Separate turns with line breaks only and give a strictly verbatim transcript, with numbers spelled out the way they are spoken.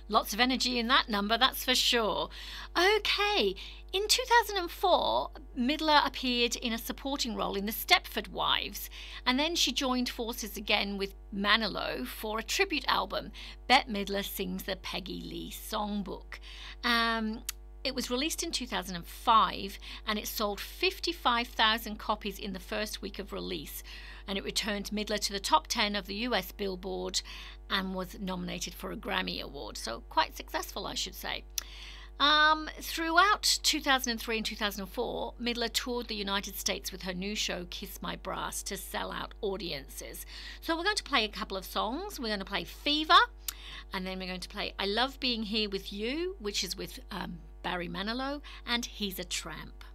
Lots of energy in that number, that's for sure. Okay, in two thousand four, Midler appeared in a supporting role in The Stepford Wives, and then she joined forces again with Manilow for a tribute album, Bette Midler Sings the Peggy Lee Songbook. Um, It was released in two thousand five and it sold fifty-five thousand copies in the first week of release, and it returned Midler to the top ten of the U S Billboard and was nominated for a Grammy Award. So quite successful, I should say. Um, throughout two thousand three and two thousand four, Midler toured the United States with her new show Kiss My Brass to sell out audiences. So we're going to play a couple of songs. We're going to play Fever, and then we're going to play I Love Being Here With You, which is with um, Barry Manilow, and He's a Tramp.